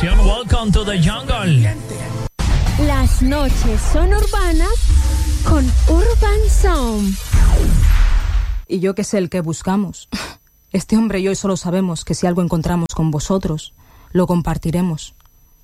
canción Welcome to the Jungle. Las noches son urbanas con Urban Sound. Y yo que sé el que buscamos. Este hombre y yo solo sabemos que si algo encontramos con vosotros, lo compartiremos.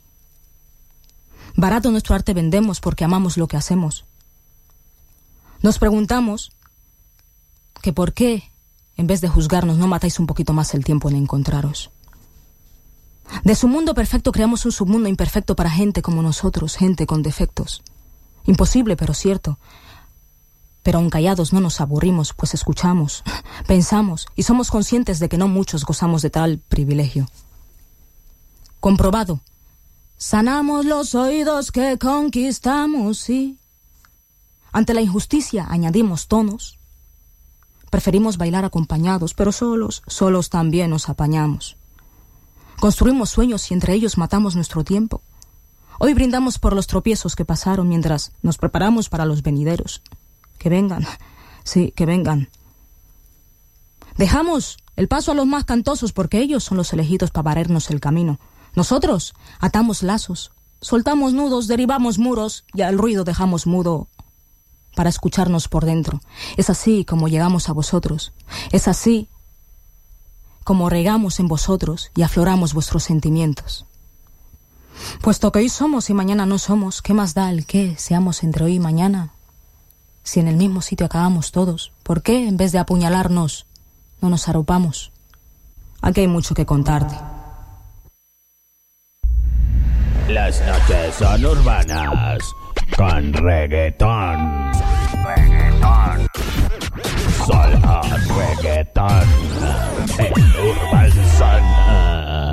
Barato nuestro arte vendemos porque amamos lo que hacemos. Nos preguntamos que por qué, en vez de juzgarnos, no matáis un poquito más el tiempo en encontraros. De su mundo perfecto creamos un submundo imperfecto para gente como nosotros, gente con defectos. Imposible, pero cierto. Pero aun callados no nos aburrimos, pues escuchamos, pensamos y somos conscientes de que no muchos gozamos de tal privilegio. Comprobado. Sanamos los oídos que conquistamos, sí. Ante la injusticia añadimos tonos. Preferimos bailar acompañados, pero solos también nos apañamos. Construimos sueños y entre ellos matamos nuestro tiempo. Hoy brindamos por los tropiezos que pasaron mientras nos preparamos para los venideros. Que vengan, sí, que vengan. Dejamos el paso a los más cantosos porque ellos son los elegidos para barrernos el camino. Nosotros atamos lazos, soltamos nudos, derribamos muros y al ruido dejamos mudo para escucharnos por dentro. Es así como llegamos a vosotros. Es así como regamos en vosotros y afloramos vuestros sentimientos. Puesto que hoy somos y mañana no somos, ¿qué más da el que seamos entre hoy y mañana? Si en el mismo sitio acabamos todos, ¿por qué en vez de apuñalarnos no nos arropamos? Aquí hay mucho que contarte. Las noches son urbanas con reggaetón. Solo reggaetón. El Urban Son.